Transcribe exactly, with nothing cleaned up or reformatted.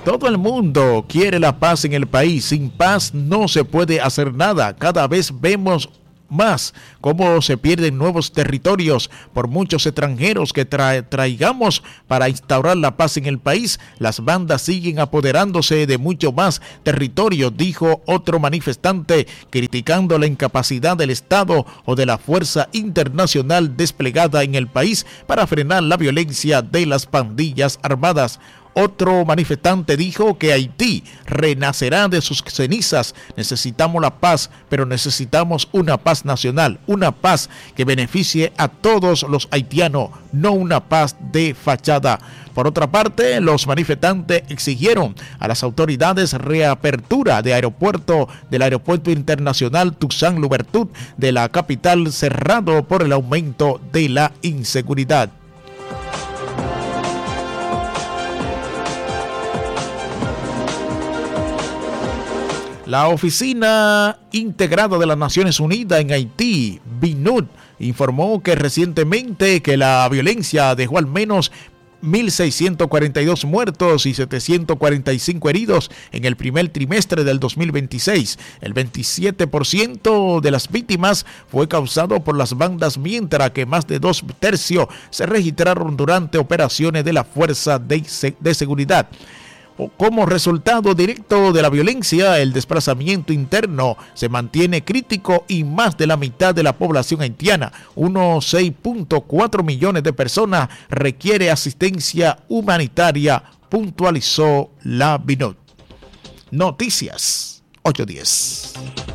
Todo el mundo quiere la paz en el país. Sin paz no se puede hacer nada. Cada vez vemos más cómo se pierden nuevos territorios por muchos extranjeros que tra- traigamos para instaurar la paz en el país. Las bandas siguen apoderándose de mucho más territorio, dijo otro manifestante, criticando la incapacidad del Estado o de la fuerza internacional desplegada en el país para frenar la violencia de las pandillas armadas. Otro manifestante dijo que Haití renacerá de sus cenizas. Necesitamos la paz, pero necesitamos una paz nacional, una paz que beneficie a todos los haitianos, no una paz de fachada. Por otra parte, los manifestantes exigieron a las autoridades reapertura de aeropuerto del Aeropuerto Internacional Toussaint Louverture de la capital, cerrado por el aumento de la inseguridad. La Oficina Integrada de las Naciones Unidas en Haití, B N U D, informó que recientemente que la violencia dejó al menos mil seiscientos cuarenta y dos muertos y setecientos cuarenta y cinco heridos en el primer trimestre del dos mil veintiséis. El veintisiete por ciento de las víctimas fue causado por las bandas, mientras que más de dos tercios se registraron durante operaciones de la Fuerza de, de Seguridad. Como resultado directo de la violencia, el desplazamiento interno se mantiene crítico y más de la mitad de la población haitiana, unos seis punto cuatro millones de personas, requiere asistencia humanitaria, puntualizó la B N U D. Noticias ocho diez.